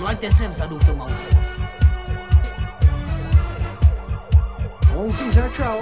Laďte se vzadu v tom autě. On si začal.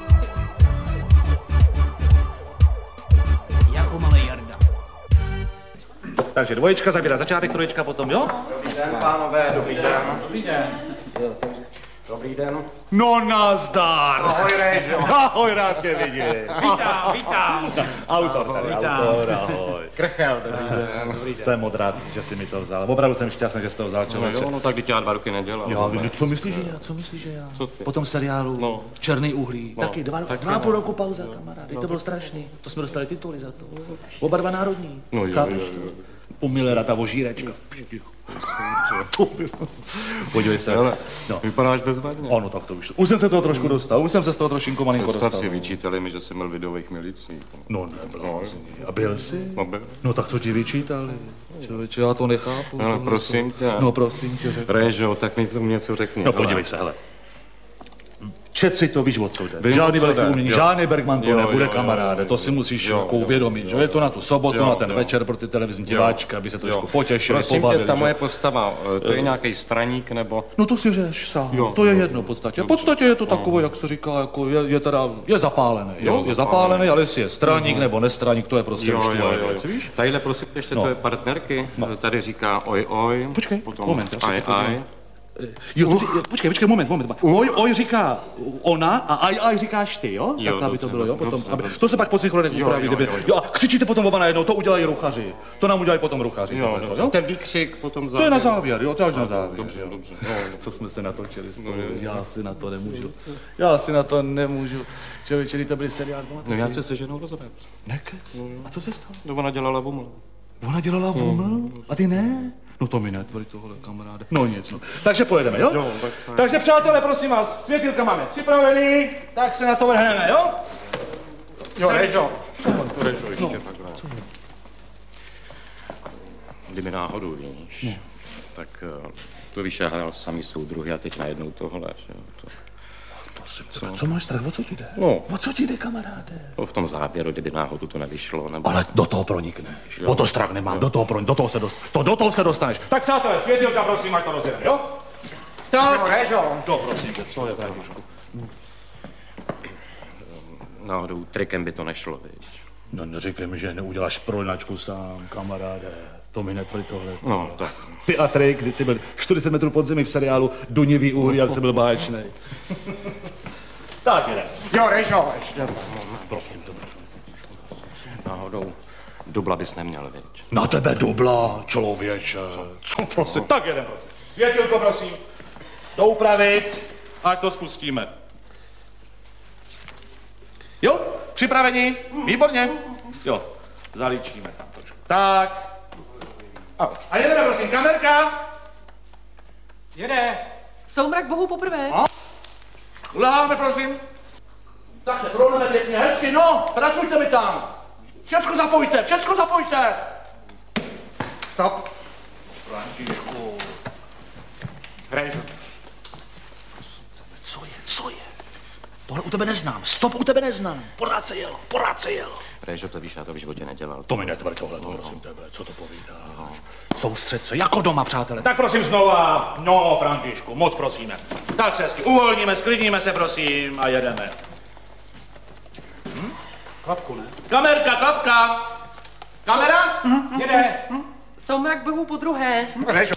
Jako malej Jarda. Takže dvoječka zabírá začátek, troječka potom, jo? Dobrý den, pánové, dobrý den. Dobrý den. Dobrý den. No nazdar. Ahoj, Réžo. Ahoj, rád tě vidím. Vítám. Autor tady, autor, ahoj. Krchel, dobrý den. Jsem moc rád, že jsi mi to vzal. Opravdu jsem šťastný, že jsi to vzal, člověče. No tak teď já 2 roky nedělal. Já vím, co myslíš, že já? Co myslíš, že já? Co ty? Po tom seriálu No. Černý uhlí. No. Taky 2,5 roku pauza, kamarádi. To bylo strašný. To jsme dostali tituly za to. Oba dva národní. No jo, Chápeš jo. to? U Millera ta vožírečka. Podívej se. Ale No. vypadáš bezvadně. Ano, tak to vyšlo. Už jsem se toho trošku dostal. Už jsem se z toho trošinku malinko dostal. Starci vyčítali mi, že jsem měl videových milicí. No neblázni. A byl jsi? No, byl. No tak to ti vyčítali. Člověče, já to nechápu. No, prosím tě. No prosím tě, řekni. Réžo, tak mi tomu něco řekni. No podívej se, hele. Čet si to, víš, o co jde. Vím, Žádný o co velký jde, umění, jo. žádný Bergman to Jo, nebude, jo, kamaráde. jo, To si musíš jo, jako jo, uvědomit, že je to na tu sobotu, jo, na ten jo. večer pro ty televizní diváčky, aby se trošku potěšili, Prosím tě, pobavili. ta že? moje postava, to je nějaký straník nebo... No to si řeš sám, Jo, to je jo, jedno v podstatě. V podstatě je to takové, jak se říká, jako je zapálený, jo? Je zapálený, ale jestli je straník nebo nestraník, to je prostě už tvoje věc, víš? Tadyhle prosím ještě No. to je partnerky, tady říká oj, Počkej, potom moment, já si aj, to podívám. aj. Jo, počkej, moment. Oj říká ona a aj říkáš ty, jo? Jo, Tak aby to dobře, bylo, jo? Potom, dobře, aby, dobře. to se pak po synchronech upraví. jo. Jo, a křičíte potom oba najednou, to udělají ruchaři. To nám udělají potom ruchaři. Jo, tohleto, dobře. Ten výkřik potom To je na závěr, jo, to je až na závěr. Dobře, jo. dobře. Co jsme se natočili spolu, já si na to nemůžu. Člověče, to byly seriály. No já se ženou rozvedl. Nekec. A co se stalo? No ona dělala vuml. Ona dělala vuml? A ty ne? No to mi netvorí tohle, kamaráde. No nic, no. Takže pojedeme, jo? Jo, tak fajn. Takže přátelé, prosím vás, světilka máme připravený, tak se na to vrhneme, jo? Jo, Réžo. Réžo, ještě takhle. Kdyby náhodou, víš, tak to víš, já hrál samý soudruhy a teď najednou tohle, že jo, to... Co máš strach, o co ti jde? No. O co ti jde, kamaráde? No, v tom závěru, kdyby náhodou to nevyšlo, nebo... Ale do toho pronikneš. O to strach nemám, do toho se dostaneš. Tak přátelé, světilka, prosím, ať to rozjedeme, jo? Tak. Jo, Réžo. To prosím tě, co je Františku? Náhodou trikem by to nešlo, víš. No neříkej mi, že neuděláš prolinačku sám, kamaráde. To mi netvrdí tohle. No, tak. Ty a trik, kdy jsi byl 40 metrů pod zemi v seriálu Dunivý uhlí, jak jsi byl báječnej. Tak jde. Jo, Réžo, ještě. Prosím, to Náhodou dubla bys neměl, viď. na tebe dubla, člověče. Co prosím? Tak jeden, prosím. Světilko, prosím. Doupravit, ať to spustíme. Jo, připraveni? Výborně. Jo, zalíčíme tam trošku. Tak. A jedeme, prosím, kamerka. Jede. Soumrak bohu poprvé. Uleháme, prosím. Tak se prohneme pěkně, hezky, no, pracujte mi tam. Všecko zapojte. Stop. Františku. Réžo. Co je? Tohle u tebe neznám, stop u tebe neznám. Pořád se jelo. Réžo, to víš, já to v životě nedělal. To mi netvrď tohle, prosím tebe, co to povídáš? Soustřed se, jako doma, přátelé. Tak prosím znova, no, Františku, moc prosíme. Tak se hezky uvolníme, sklidníme se, prosím, a jedeme. Klapku, ne? Kamerka, klapka. Kamera? Jede. Soumrak bohu podruhé. Réžo.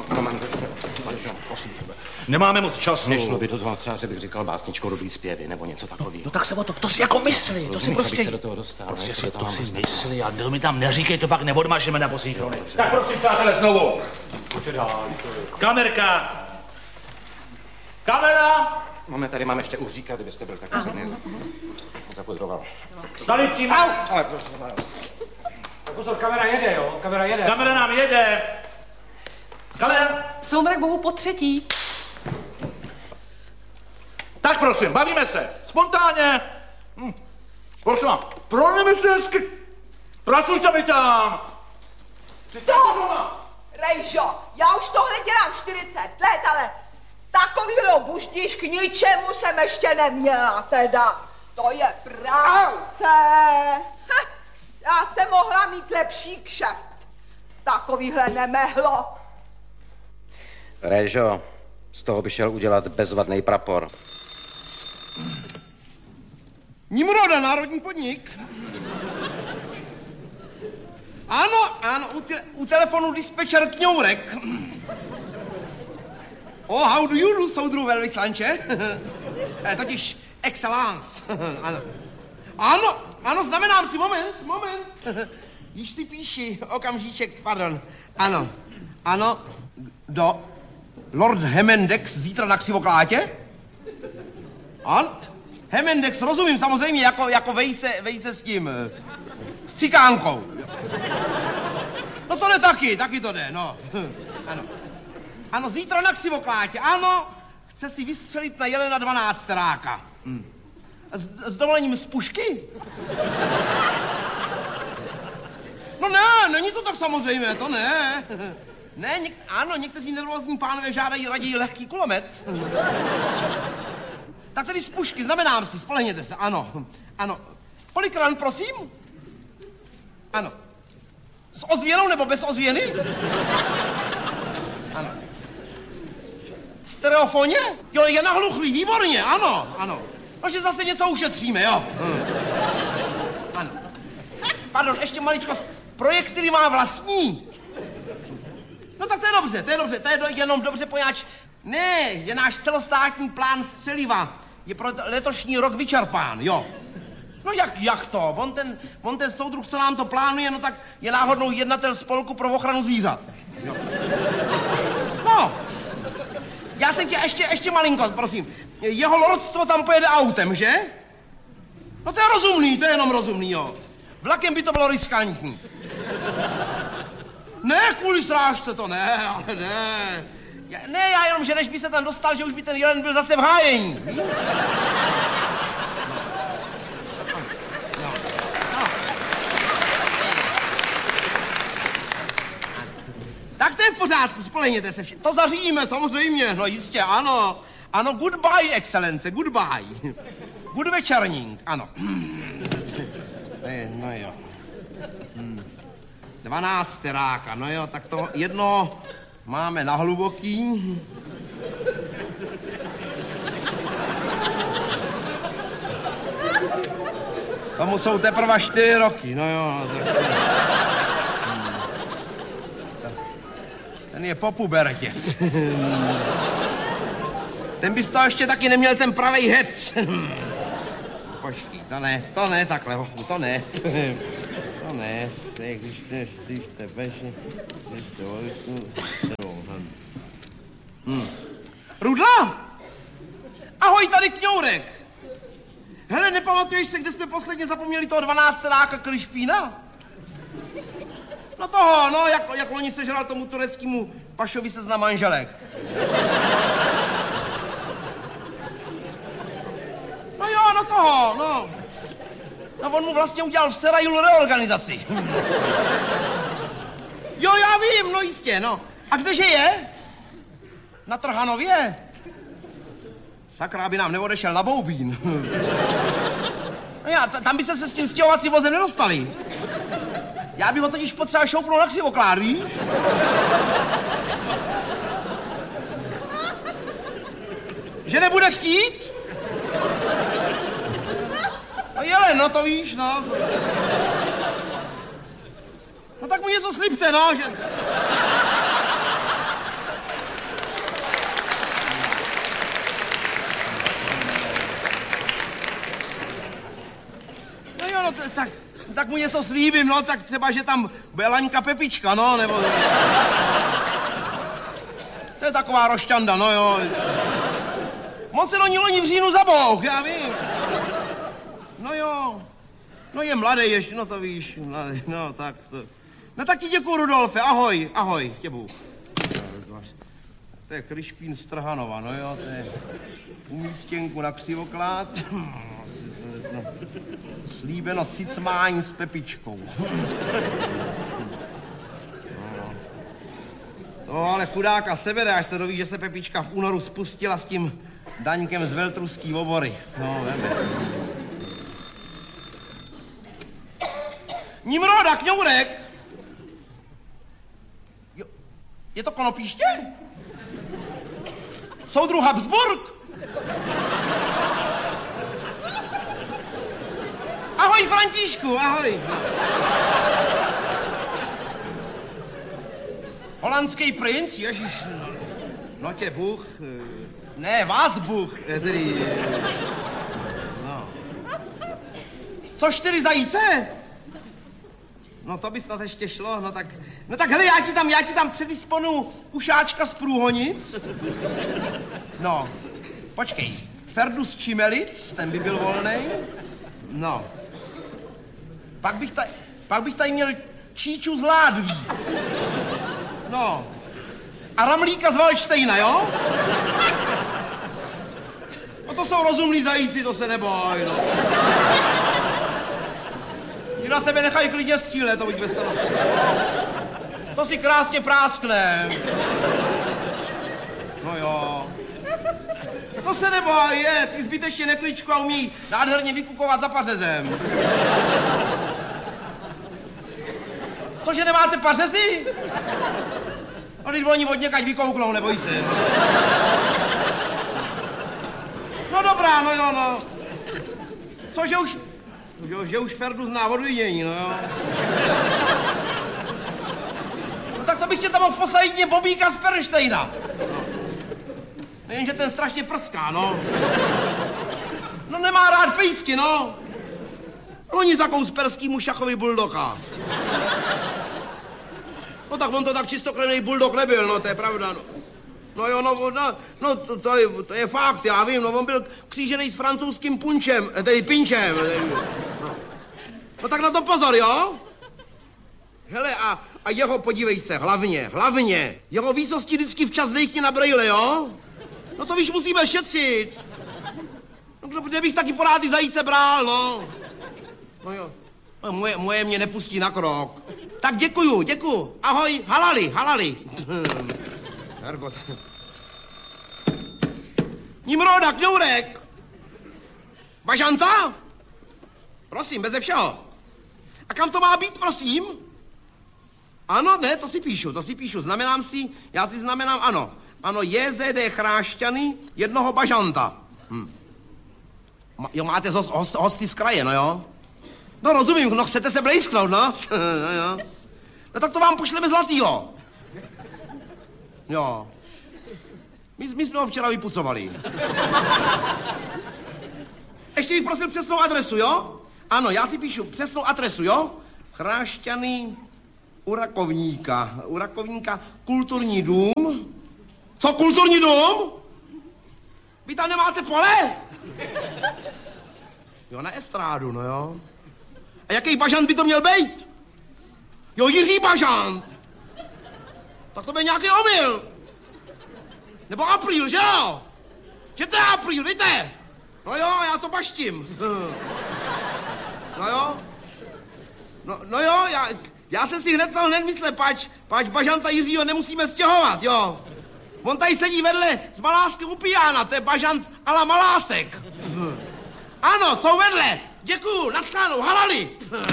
Nemáme moc času. Nešlo by do toho třeba, že bych říkal básničkou dobrý zpěvy, nebo něco takového. No tak se o to si jako myslí, to si prostě... se do toho dostal. Prostě něco si do to toho si dostal. myslí a to mi tam neříkej, to pak neodmažeme na posíchrony. Tak prosím, přátelé, znovu. Kamerka. Kamera. Máme tady, mám ještě uhříka, kdybyste byl tak rozhodný. Zapodroval. Zalitíme. Ale prosím vás. Tak pozor, kamera jede, jo? Kamera jede. Kamera nám jede. Kamera. Soumrak bohu po třetí. Tak prosím, bavíme se. Spontánně. Prosím vám, projdeme se hezky. Pracujte mi tam. Rejžo, já už tohle dělám 40 let, ale takovýhle buštíš k ničemu jsem ještě neměla teda. To je práce. Já jsem mohla mít lepší kšeft. Takovýhle nemehlo. Réžo, z toho by šel udělat bezvadný prapor. Nimroda, národní podnik. Ano, u telefonu dispečer Kňourek. Oh, how do you do, soudru velvyslanče? Totiž excellence. Ano, znamenám si, moment. Již si píši, okamžíček, pardon. Ano, do Lord Hemendex zítra na Křivoklátě? Ano, Hemendex, rozumím, samozřejmě, jako vejce s tím, s cikánkou. No to jde taky to jde, no. Ano, zítra na Křivoklátě, ano, chce si vystřelit na jelena 12 ráka. S dovolením z pušky? No ne, není to tak samozřejmě, to ne. Ne, někteří nervózní pánové žádají raději lehký kulomet. Tak tedy z pušky, znamenám si, spolehněte se, ano. Kolik ran, prosím? Ano. S ozvěnou nebo bez ozvěny? Ano. Stereofoně? Jo, je nahluchlý, výborně, ano. Takže zase něco ušetříme, jo. Ano. Pardon, ještě maličkost. Projektily má vlastní. No tak to je dobře, to je jenom dobře poněvadž. Ne, je náš celostátní plán střeliva. Je pro letošní rok vyčerpán, jo. No jak to? On ten soudruh, co nám to plánuje, no tak je náhodnou jednatel spolku pro ochranu zvířat. Jo. No, já jsem tě ještě malinko, prosím. Jeho lordstvo tam pojede autem, že? No to je rozumný, to je jenom rozumný, jo. Vlakem by to bylo riskantní. Ne, kvůli strážce to ne, ale ne. Já jenom, že než by se tam dostal, že už by ten jelen byl zase v hájení. Tak to je v pořádku, spolehněte se všichni. To zařídíme, samozřejmě, no jistě, ano. Ano, goodbye, excelence, goodbye. Good večerník, ano. No jo. 12 ráka, no jo, tak to jedno máme na hluboký. Tomu jsou teprve 4 roky, no jo. Ten je po pubertě. Ten bys to ještě taky neměl ten pravej hec. Počkej, to ne takhle, hochu, to ne. To ne, když tebe, Rudla! Ahoj, tady Kňourek. Hele, nepamatuješ se, kde jsme posledně zapomněli toho 12 ráka Krišpína? No toho, no, jak loni sežral tomu tureckému pašovi seznam manželek. No jo, no toho, no. No on mu vlastně udělal v Serajulu reorganizaci. Jo, já vím, no jistě, no. A kdeže je? Na Trhanově? Sakra, aby nám neodešel na Boubín. No tam byste se s tím stěhovacím vozem nedostali. Já bych ho totiž potřeba šoupnout na Křivoklád, víš? Že nebude chtít? No jelen, no to víš, no. No tak mu něco slibte, no, že... No jo, no tak mu něco slíbím, no, tak třeba, že tam bude Laňka Pepička, no, nebo... To je taková rošťanda, no jo. On se do ní loni v říjnu zabouch, já vím. No jo, no je mladý ještě, no to víš, mladý, no tak to... No tak ti děkuju, Rudolfe, ahoj, tě Bůh. To je Krišpín z Trhanova, no jo, to je umístěnku na Křivoklád. Slíbeno cicmání s Pepičkou. No ale chudáka sebere, až se doví, že se Pepička v únoru spustila s tím Daňkem z Veltruský obory. No, veme. Nimroda, Kňourek! Jo, je to konopíště? Soudruh Habsburg. Ahoj, Františku, ahoj. Holandský princ, ježiš, no tě Bůh, ne, vás Bůh, tedy, no. Co 4 zajíce? No to by snad ještě šlo, no tak hele, já ti tam předisponu ušáčka z Průhonic. No, počkej, Ferdus Čimelic, ten by byl volnej. No, pak bych tady měl Číču z Ládví. No, a Ramlíka z Valštejna, jo? No to jsou rozumní zajíci, to se neboj, no. Ti na sebe nechají klidně střílet, to buď bez starosti. To si krásně práskne. No jo. To se neboj, ty zbytečně nekličku a umí nádherně vykukovat za pařezem. Cože, nemáte pařezy? No, když oni od někaď vykouknou, neboj se. No dobrá, no jo, no. Cože už Ferdu zná od vidění, no jo. No, tak to bych tě tam mohl poslat jedině Bobíka z Pernštejna. Nejenže ten strašně prská, no. No nemá rád pejsky, no. Loni zakous perskýmu šachovi buldoka. No tak on to tak čistokrevný buldok nebyl, no to je pravda, no. No jo, no to je fakt, já vím, no on byl křížený s francouzským punčem, tedy pinčem. No tak na to pozor, jo? Hele, a jeho, podívej se, hlavně, jeho výsosti vždycky včas dejchni na brejle, jo? No to víš, musíme šetřit. No kde bych taky porád ty zajíce bral, no. No jo, no, moje mě nepustí na krok. Tak děkuju. Ahoj, halali. Hergot. Nimroda, Kňourek. Bažanta? Prosím, beze všeho. A kam to má být, prosím? Ano, ne, to si píšu. Znamenám si, já si znamenám, ano, JZD Chrášťany, jednoho bažanta. Jo, máte hosty z kraje, no jo? No rozumím, no chcete se blejsknout, no? No jo. No tak to vám pošleme zlatýho. Jo. My jsme ho včera vypucovali. Ještě bych prosil přesnou adresu, jo? Ano, já si píšu přesnou adresu, jo? Chrášťany u Rakovníka, kulturní dům. Co, kulturní dům? Vy tam nemáte pole? Jo, na estrádu, no jo. A jaký bažant by to měl být? Jo, Jiří Bažant. Tak to byl nějaký omyl. Nebo Apríl, že jo? Že to je Apríl, víte? No jo, já to baštím. No jo. No jo, já jsem si hned myslel, pač Bažanta Jiřího nemusíme stěhovat, jo. On tady sedí vedle s Maláskem u pijána, to je Bažant a la Malásek. Ano, jsou vedle. Děkuju, naschledanou, halali.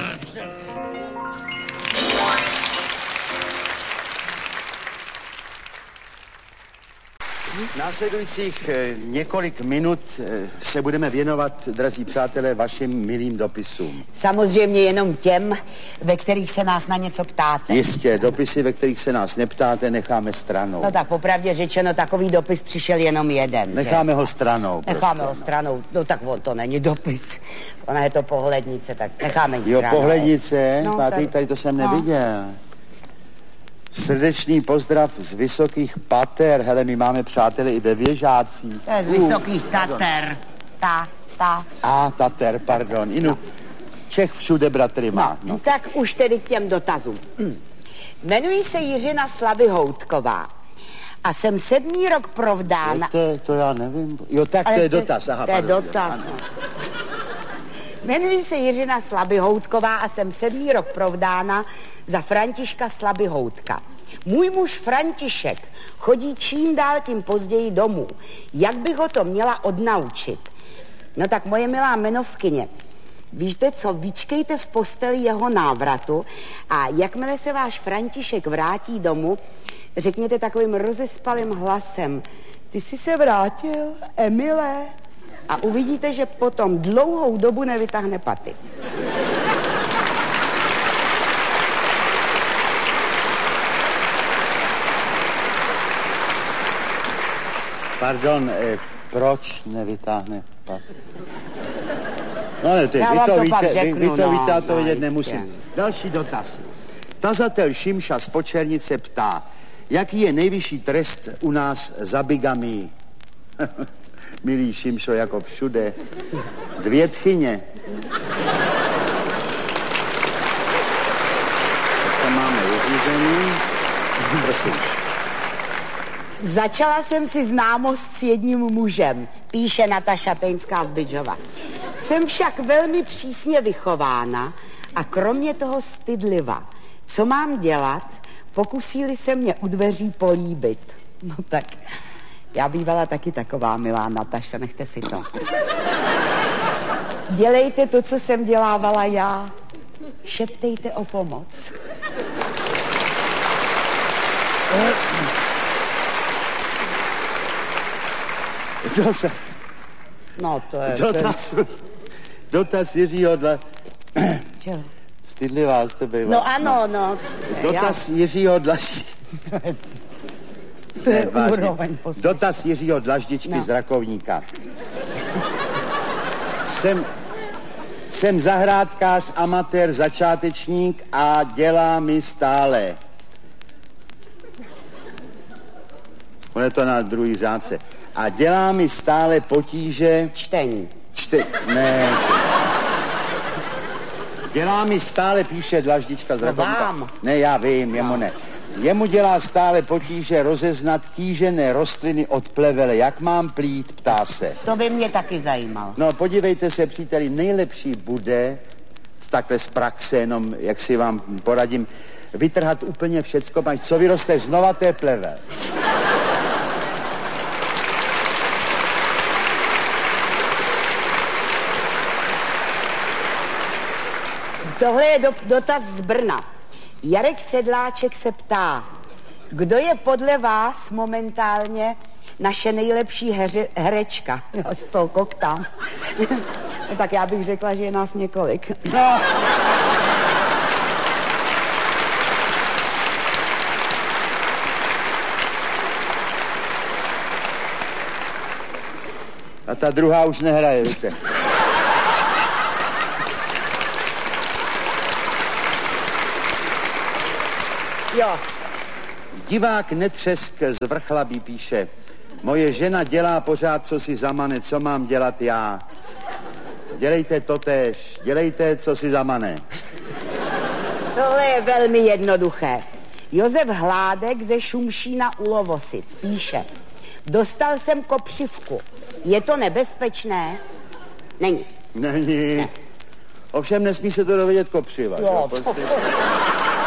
Následujících několik minut se budeme věnovat, drazí přátelé, vašim milým dopisům. Samozřejmě jenom těm, ve kterých se nás na něco ptáte. Jistě, dopisy, ve kterých se nás neptáte, necháme stranou. No tak popravdě řečeno, takový dopis přišel jenom jeden. Necháme ho stranou. Ho stranou, no tak to není dopis. Ona je to pohlednice, tak necháme ji stranou. Jo, pohlednice, no, tady to jsem neviděl. Srdečný pozdrav z Vysokých Pater. Hele, my máme přátele i ve Věžácích. To je z Vysokých Tater. Tater, pardon. Inu, Čech všude bratry má. No, tak už tedy k těm dotazům. Jmenuji se Jiřina Slavihoutková a jsem 7. rok provdána. To já nevím. Jo, tak to je dotaz. Aha, to je dotaz. Jmenuji se Jiřina Slavihoutková a jsem 7. rok provdána za Františka Slabihoutka. Můj muž František chodí čím dál tím později domů. Jak bych ho to měla odnaučit? No tak moje milá jmenovkyně, víte co, vyčkejte v posteli jeho návratu a jakmile se váš František vrátí domů, řekněte takovým rozespalým hlasem: ty jsi se vrátil, Emile? A uvidíte, že potom dlouhou dobu nevytáhne paty. Pardon, proč nevytáhne paty? No ne, Já vy vám to to víte, pak řeknu, vy to víte, a to vědět jistě. nemusím. Další dotaz. Tazatel Šimša z Počernice ptá, jaký je nejvyšší trest u nás za bigamii? Milý Šimšo, jako všude. 2 tchyně. Tak to máme vyřízení. Prosím. Začala jsem si známost s jedním mužem, píše Nataša Tejnská z Bydžova. Jsem však velmi přísně vychována a kromě toho stydliva. Co mám dělat? Pokusili se mě u dveří políbit. No tak, já bývala taky taková milá Nataša, nechte si to. Dělejte to, co jsem dělávala já. Šeptejte o pomoc. No, to je... Dotaz Jiřího Dla... Čo? Stydlivá z tebe. No ano, no. Dotaz Jiřího Dlaždičky. To je úroveň. Dotaz Jiřího Dlaždičky z Rakovníka. Jsem zahrádkář, amatér, začátečník a dělá mi stále. On je to na druhý řádce. A dělá mi stále potíže... Čtení. Ne. Dělá mi stále, píše Dlaždička z Rakovníka. Ne, já vím, jemu ne. Jemu dělá stále potíže rozeznat kýžené rostliny od plevele. Jak mám plít, ptá se. To by mě taky zajímalo. No, podívejte se, příteli, nejlepší bude, takhle z praxe, jenom jak si vám poradím, vytrhat úplně všecko, co vyroste znova, to je plevel. Tohle je dotaz z Brna. Jarek Sedláček se ptá, kdo je podle vás momentálně naše nejlepší herečka? Já se koktám. No, tak já bych řekla, že je nás několik. No. A ta druhá už nehraje, víte. Jo. Divák Netřesk z Vrchlabí píše, moje žena dělá pořád, co si zamane, co mám dělat já? Dělejte totéž, dělejte, co si zamane. Tohle je velmi jednoduché. Josef Hládek ze Šumšína u Lovosic píše, dostal jsem kopřivku. Je to nebezpečné? Není. Není. Ne. Ovšem nesmí se to dovědět kopřiva. Jo.